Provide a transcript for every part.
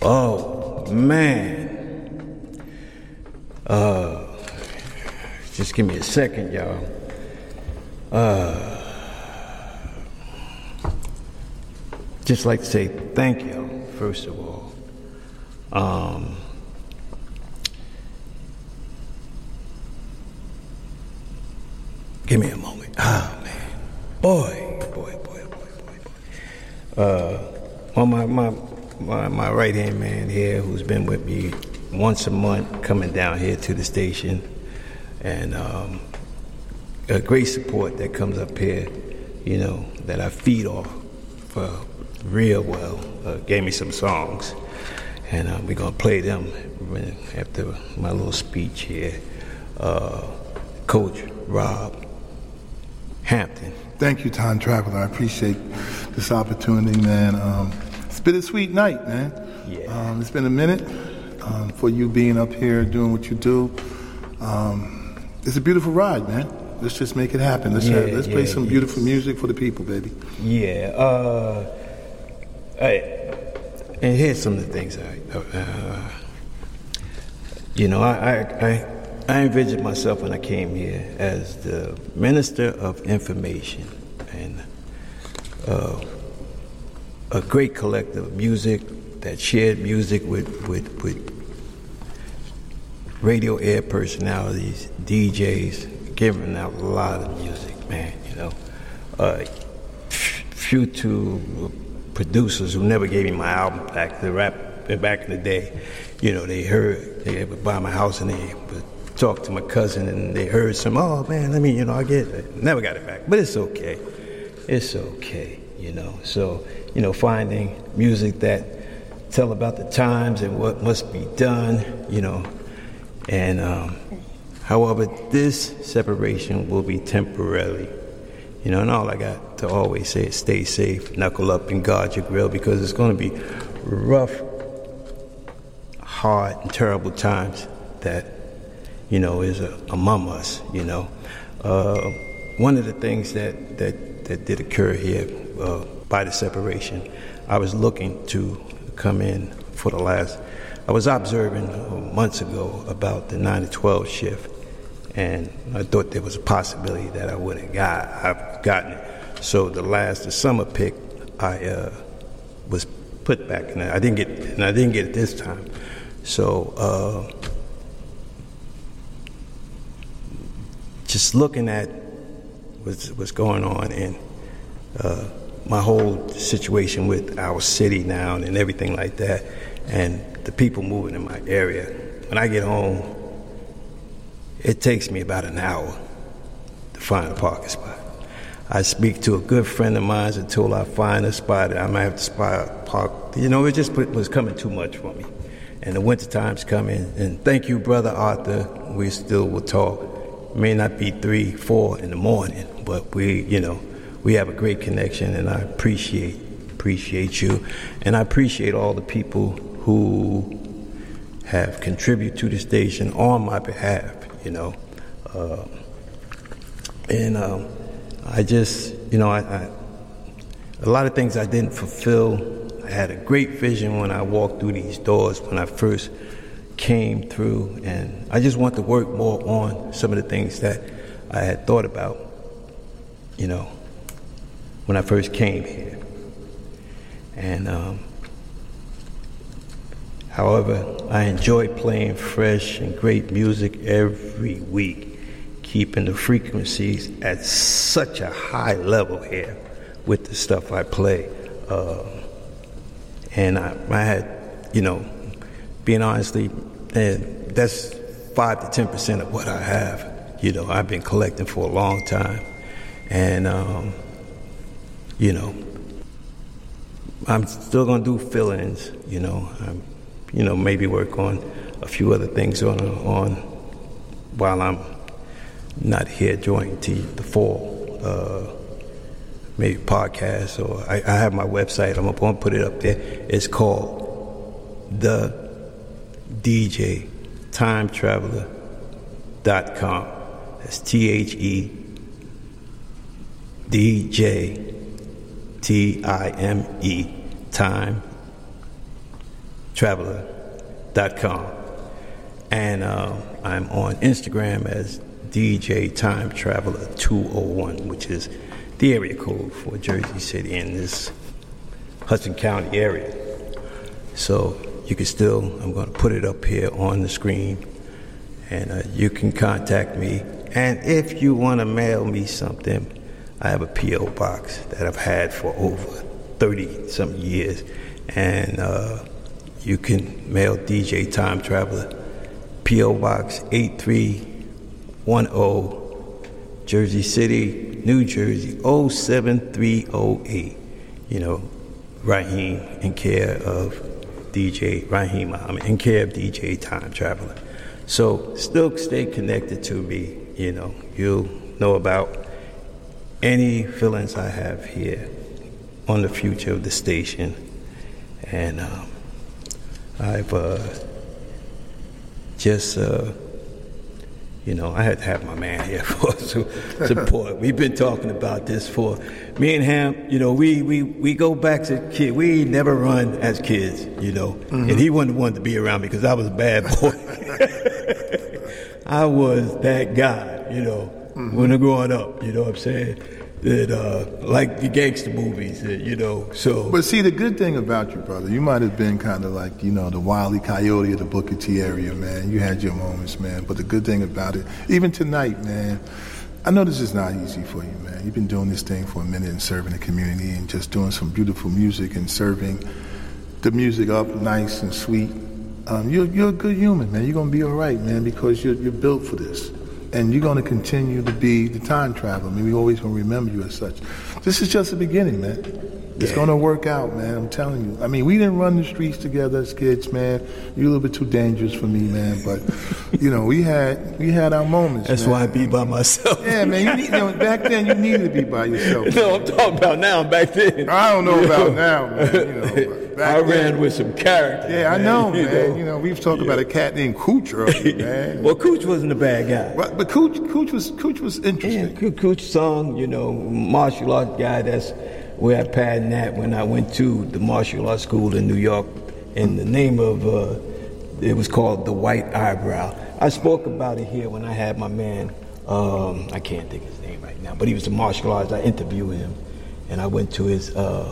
Oh, man. Just give me a second, y'all. Just like to say thank you, first of all. Give me a moment. Ah, man. Boy. Well, my right-hand man here, who's been with me once a month, coming down here to the station, and a great support that comes up here, you know, that I feed off for real well. Gave me some songs, and we're gonna play them after my little speech here. Coach Rob Hampton. Thank you, Time Traveler. I appreciate this opportunity, man. It's been a sweet night, man. Yeah. It's been a minute for you being up here doing what you do. It's a beautiful ride, man. Let's just make it happen. Let's play some beautiful music for the people, baby. Yeah. And here's some of the things I envisioned myself when I came here as the Minister of Information and a great collector of music that shared music with radio air personalities, DJs, giving out a lot of music, man, you know. Few to producers who never gave me my album back, the rap back in the day, you know, they would buy my house and they would talk to my cousin and they heard some, oh man, I get it. Never got it back, but it's okay. It's okay, you know. So, you know, finding music that tell about the times and what must be done, you know. And however, this separation will be temporary, you know. And all I got to always say is stay safe, knuckle up, and guard your grill, because it's going to be rough, hard, and terrible times that, you know, is among us, you know. One of the things that did occur here by the separation, I was looking to come in for the last, I was observing months ago about the 9 to 12 shift, and I thought there was a possibility that I would have I've gotten it. So the summer pick, I was put back, and I didn't get it this time. So just looking at what's going on and my whole situation with our city now and everything like that, and the people moving in my area. When I get home, it takes me about an hour to find a parking spot. I speak to a good friend of mine until I find a spot. I might have to park. You know, it just was coming too much for me. And the winter time's coming. And thank you, Brother Arthur. We still will talk. It may not be 3, 4 in the morning, but we have a great connection, and I appreciate you. And I appreciate all the people who have contributed to the station on my behalf, you know. I just, you know, I a lot of things I didn't fulfill. I had a great vision when I walked through these doors when I first came through, and I just want to work more on some of the things that I had thought about, you know, when I first came here. And however, I enjoy playing fresh and great music every week, keeping the frequencies at such a high level here with the stuff I play. And I had, you know, being honestly, and that's 5 to 10% of what I have. You know, I've been collecting for a long time, and you know, I'm still gonna do fill-ins. You know, maybe work on a few other things on while I'm not here during the fall. Maybe podcasts, or I have my website. I'm going to put it up there. It's called The DJ TimeTraveler.com. That's TheDJTime TimeTraveler.com. And I'm on Instagram as DJ Time Traveler 201, which is the area code for Jersey City in this Hudson County area. So you can still, I'm going to put it up here on the screen, and you can contact me. And if you want to mail me something, I have a P.O. box that I've had for over 30-something years. And you can mail DJ Time Traveler, P.O. Box 8310, Jersey City, New Jersey, 07308. You know, Raheem, in care of DJ Raheem. I'm in care of DJ Time Traveler. So still stay connected to me. You know, you'll know about any feelings I have here on the future of the station. And I've just, you know, I had to have my man here for support. We've been talking about this for, me and him, you know, we go back to kid. We never run as kids, you know. Mm-hmm. And he wasn't one to be around me because I was a bad boy. I was that guy, you know, when I growing up, you know what I'm saying? That, like the gangster movies, you know, so. But see, the good thing about you, brother, you might have been kind of like, you know, the Wile E. Coyote of the Booker T area, man. You had your moments, man. But the good thing about it, even tonight, man, I know this is not easy for you, man. You've been doing this thing for a minute and serving the community and just doing some beautiful music and serving the music up nice and sweet. You're a good human, man. You're going to be all right, man, because you're built for this. And you're going to continue to be the time traveler. I mean, we're always going to remember you as such. This is just the beginning, man. It's going to work out, man. I'm telling you. I mean, we didn't run the streets together as kids, man. You're a little bit too dangerous for me, man. But, you know, we had our moments. That's man. why I be by myself. Yeah, man. You know, back then, you needed to be by yourself. No, I'm talking about now. Back then, I don't know about now, man. You know, I ran with some character. Yeah, man. I know, man. You know, we've talked about a cat named Cooch earlier, man. Well, Cooch wasn't a bad guy. But Cooch was interesting. Yeah, Cooch song, you know, martial arts guy. That's where I patterned that when I went to the martial arts school in New York. And the name of it was called The White Eyebrow. I spoke about it here when I had my man. I can't think of his name right now, but he was a martial artist. I interviewed him, and I went to his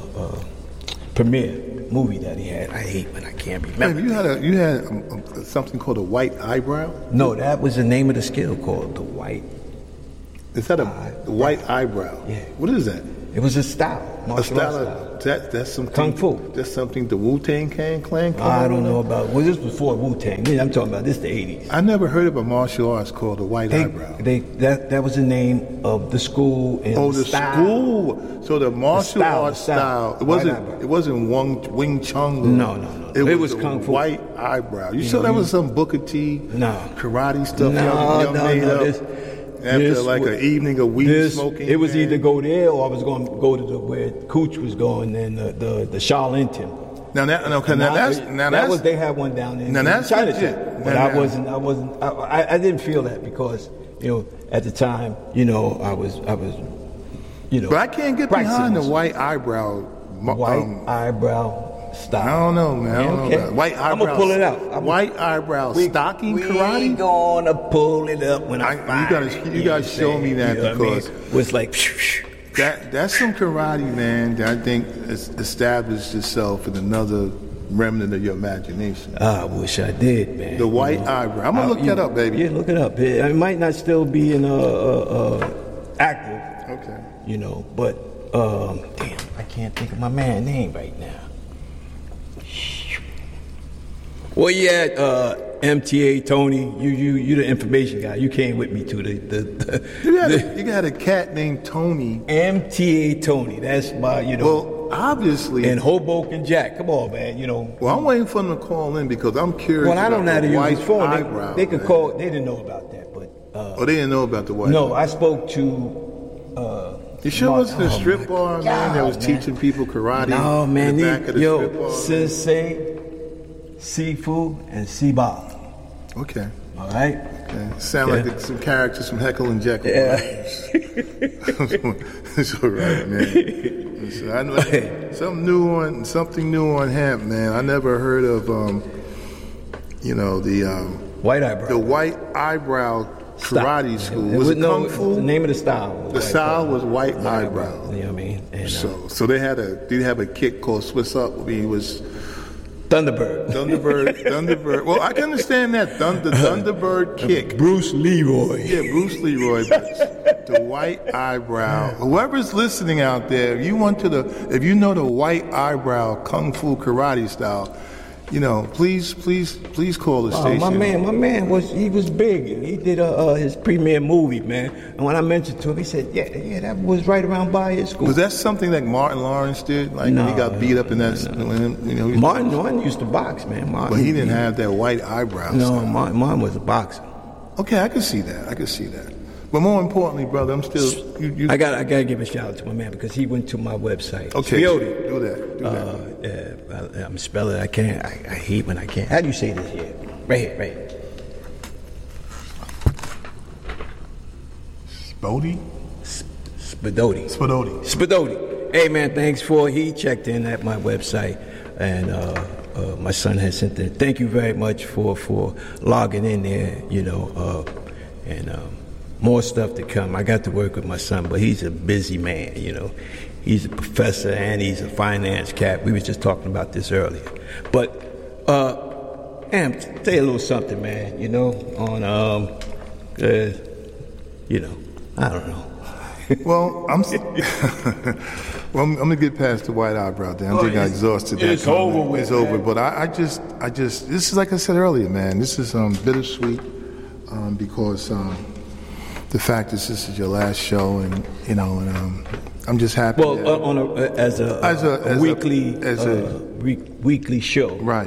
premiere movie that he had. I hate when I can't remember. Man, you had something called a white eyebrow? No, that was the name of the skill called the white. Is that a white eyebrow? Yeah. What is that? It was a style. Martial arts style. That's something. Kung Fu. That's something the Wu-Tang Clan. I don't know about. Well, this was before Wu-Tang. I'm talking about this the 80s. I never heard of a martial arts called the white eyebrow. That was the name of the school and the style. School. So the martial arts style. It wasn't Wing Chun. No. It was Kung Fu. White eyebrow. You sure that was some Booker T? No. Karate stuff. Y'all made up. After like an evening of weed smoking, it was either go there or I was going to go to where Cooch was going, and the Charlton. Now they had one down in Chinatown, but I didn't feel that because you know at the time you know I was you know. But I can't get behind the white eyebrow. Eyebrow style. I don't know, man. I don't know about white eyebrow. I'm gonna pull it out. White eyebrow stocking karate. We gonna pull it up when I find you gotta show me that because it was like that's some karate, man. That I think established itself in another remnant of your imagination. I wish I did, man. The white eyebrow. I'm gonna look that up, baby. Yeah, look it up. It might not still be in active. Okay. You know, but damn, I can't think of my man's name right now. Well, yeah, MTA Tony, you the information guy. You came with me to you got a cat named Tony. MTA Tony. That's my, you know. Well, obviously. And Hoboken Jack. Come on, man. You know. Well, I'm waiting for them to call in because I'm curious. Well, I don't know how to use his phone. Eyebrow, they could call. They didn't know about that, but. They didn't know about the white. No, I spoke to. You sure wasn't a strip bar, man, that was teaching people karate? No, man. In the back of the strip bar, Sensei, Sifu, and Siba. Okay. All right? Okay. Sound like some characters from Heckle and Jekyll. Yeah. It's all right, man. So I know something new on Hemp, man. I never heard of, the White eyebrow. The white eyebrow karate school. Was it Kung Fu? The name of the style. The style was white eyebrow. You know what I mean? And, so they have a kick called Swiss Up. He was Thunderbird. Thunderbird. Well, I can understand that. The Thunderbird kick. Bruce Leroy. Yeah, Bruce Leroy. But the white eyebrow. Whoever's listening out there, if you know the white eyebrow Kung Fu karate style, please call the station. My man was big. He did his premiere movie, man. And when I mentioned to him, he said, "Yeah, that was right around by his school." Was that something like Martin Lawrence did? Like when he got beat up in that? No. Martin used to box, man. But he didn't have that white eyebrow. No, Martin was a boxer. Okay, I can see that. But more importantly, brother, I'm still. I gotta give a shout out to my man because he went to my website. Okay, Spiotti. do that. I'm spelling. I can't. I hate when I can't. How do you say this here? Right here. Spiotti. Hey man, thanks for he checked in at my website and my son has sent it. Thank you very much for logging in there. And more stuff to come. I got to work with my son, but he's a busy man. He's a professor and he's a finance cap. We was just talking about this earlier. But tell you a little something, man. On I don't know. Well, I'm gonna get past the white eyebrow thing. I think I exhausted that. It's over with. It's over. But I just this is like I said earlier, man. This is bittersweet because the fact is this is your last show, and I'm just happy. Well, as a weekly show, right.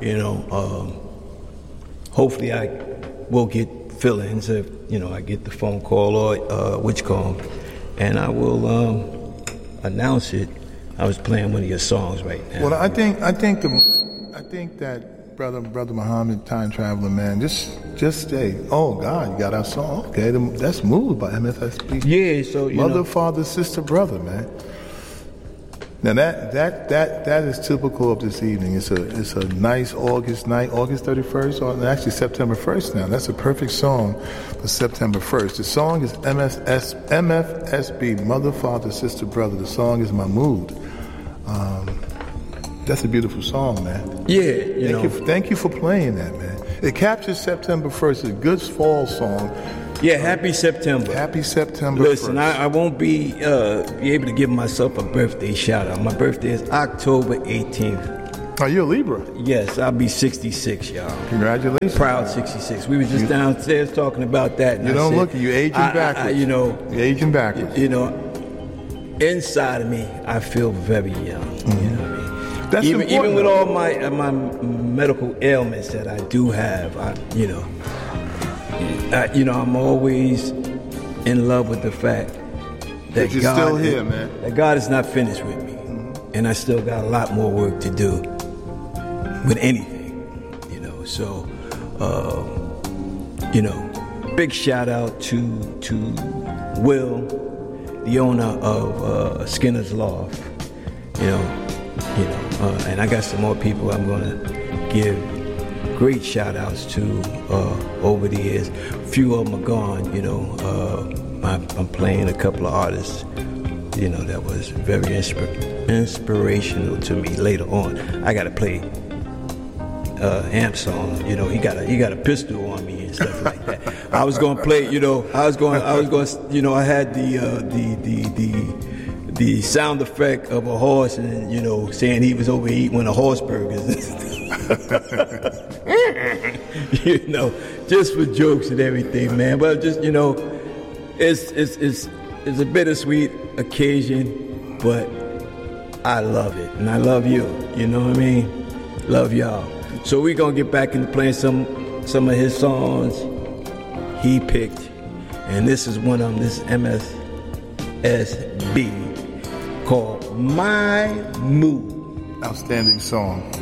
Hopefully, I will get fill-ins if I get the phone call or which call, and I will announce it. I was playing one of your songs right now. Well, I think that brother Muhammad, Time Traveler, man, just stay. Oh God, you got our song. Okay, that's Moved by MFSB. Yeah, so mother, father, sister, brother, man. Now that is typical of this evening. It's a nice August night, August 31st, or actually September 1st now. That's a perfect song for September 1st. The song is MFSB, Mother, Father, Sister, Brother. The song is My Mood. That's a beautiful song, man. Yeah, Thank you for playing that, man. It captures September 1st. It's a good fall song. Yeah, happy September. Happy September. Listen, 1st. I won't be able to give myself a birthday shout out. My birthday is October 18th. Oh, you're a Libra? Yes, I'll be 66, y'all. Congratulations. Proud 66. We were just downstairs talking about that. And you don't look it. You're aging backwards. You're aging backwards. Inside of me, I feel very young. Mm-hmm. You know what I mean? That's even with all my medical ailments that I do have, I'm always in love with the fact that you're God still here, man. That God is not finished with me, and I still got a lot more work to do with anything, So, big shout out to Will, the owner of Skinner's Loft, and I got some more people I'm going to give great shout outs to over the years. A few of them are gone, I'm playing a couple of artists, that was very inspirational to me later on. I got to play Amp song, he got a pistol on me and stuff like that. I was going to play, I had the sound effect of a horse and, saying he was overeating one of horse burgers. Just for jokes and everything, man. But just, it's a bittersweet occasion, but I love it. And I love you. You know what I mean? Love y'all. So we're going to get back into playing some of his songs he picked. And this is one of them. This is MFSB called My Mood. Outstanding song.